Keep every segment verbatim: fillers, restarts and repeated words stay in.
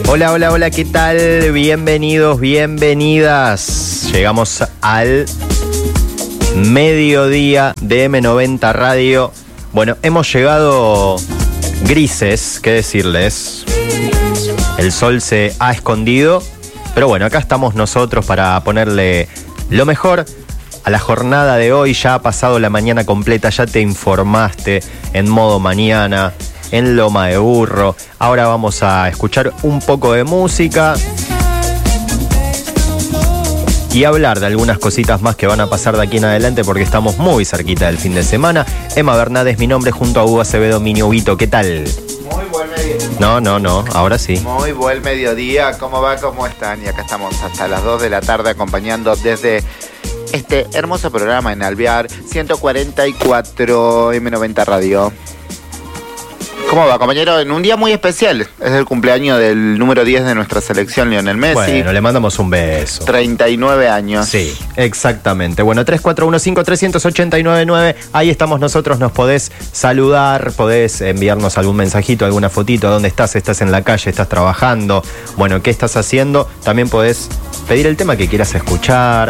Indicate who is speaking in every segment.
Speaker 1: Hola, hola, hola, ¿qué tal? Bienvenidos, bienvenidas. Llegamos al mediodía de eme noventa Radio. Bueno, hemos llegado grises, qué decirles. El sol se ha escondido, pero bueno, acá estamos nosotros para ponerle lo mejor a la jornada de hoy. Ya ha pasado la mañana completa, ya te informaste en modo mañana, en Loma de Burro. Ahora vamos a escuchar un poco de música y hablar de algunas cositas más que van a pasar de aquí en adelante, porque estamos muy cerquita del fin de semana. Emma Bernat es mi nombre, junto a Hugo Acevedo, Mini Huguito. ¿Qué tal?
Speaker 2: Muy buen mediodía.
Speaker 1: No, no, no, ahora sí.
Speaker 2: Muy buen mediodía. ¿Cómo va? ¿Cómo están? Y acá estamos hasta las dos de la tarde acompañando desde este hermoso programa en Alvear ciento cuarenta y cuatro eme noventa Radio. ¿Cómo va, compañero? En un día muy especial. Es el cumpleaños del número diez de nuestra selección, Lionel Messi.
Speaker 1: Bueno, le mandamos un beso.
Speaker 2: treinta y nueve años.
Speaker 1: Sí, exactamente. Bueno, tres cuatro uno cinco tres ocho nueve nueve. Ahí estamos nosotros. Nos podés saludar, podés enviarnos algún mensajito, alguna fotito. ¿Dónde estás? ¿Estás en la calle? ¿Estás trabajando? Bueno, ¿qué estás haciendo? También podés pedir el tema que quieras escuchar.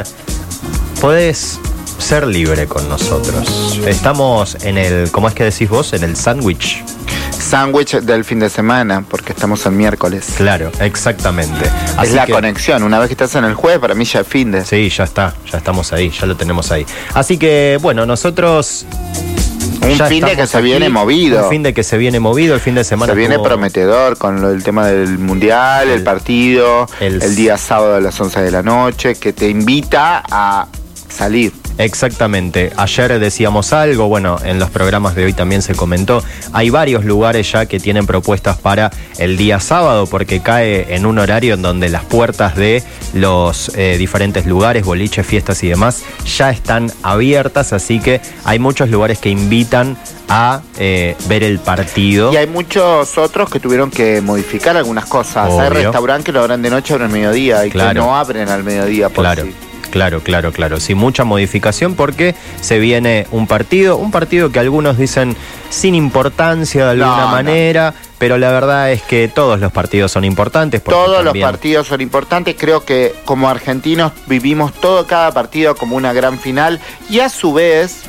Speaker 1: Podés ser libre con nosotros. Estamos en el, ¿cómo es que decís vos? En el sándwich.
Speaker 2: Sándwich del fin de semana, porque estamos el miércoles.
Speaker 1: Claro, exactamente.
Speaker 2: Es
Speaker 1: Así
Speaker 2: la
Speaker 1: que,
Speaker 2: conexión. Una vez que estás en el jueves, para mí ya es fin de.
Speaker 1: Sí, ya está, ya estamos ahí, ya lo tenemos ahí. Así que, bueno, nosotros...
Speaker 2: Un
Speaker 1: ya
Speaker 2: fin de que se
Speaker 1: aquí,
Speaker 2: viene movido.
Speaker 1: Un fin de que se viene movido, el fin de semana.
Speaker 2: Se viene
Speaker 1: tuvo...
Speaker 2: prometedor con lo, el tema del mundial, el, el partido,
Speaker 1: el...
Speaker 2: el día sábado a las once de la noche, que te invita a salir.
Speaker 1: Exactamente. Ayer decíamos algo, bueno, en los programas de hoy también se comentó. Hay varios lugares ya que tienen propuestas para el día sábado, porque cae en un horario en donde las puertas de los eh, diferentes lugares, boliches, fiestas y demás, ya están abiertas, así que hay muchos lugares que invitan a eh, ver el partido.
Speaker 2: Y hay muchos otros que tuvieron que modificar algunas cosas.
Speaker 1: Obvio.
Speaker 2: Hay restaurantes que lo abren de noche, abren al mediodía, y
Speaker 1: claro.
Speaker 2: que no abren al mediodía por
Speaker 1: Claro.
Speaker 2: sí.
Speaker 1: Claro, claro, claro. Sí, mucha modificación porque se viene un partido, un partido que algunos dicen sin importancia de alguna
Speaker 2: no,
Speaker 1: manera, no. Pero la verdad es que todos los partidos son importantes.
Speaker 2: Todos
Speaker 1: también...
Speaker 2: los partidos son importantes. Creo que como argentinos vivimos todo, cada partido como una gran final. Y a su vez,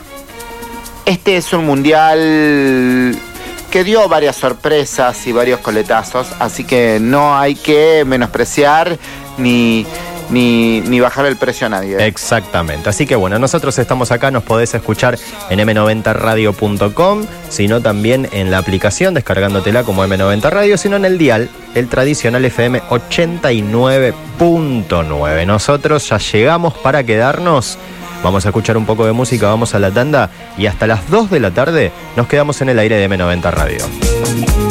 Speaker 2: este es un mundial que dio varias sorpresas y varios coletazos. Así que no hay que menospreciar ni... Ni, ni bajar el precio a nadie.
Speaker 1: Exactamente. Así que bueno, nosotros estamos acá, nos podés escuchar en eme noventa radio punto com, sino también en la aplicación, descargándotela como eme noventa Radio, sino en el dial, el tradicional efe eme ochenta y nueve punto nueve. Nosotros ya llegamos para quedarnos. Vamos a escuchar un poco de música, vamos a la tanda y hasta las dos de la tarde nos quedamos en el aire de eme noventa Radio.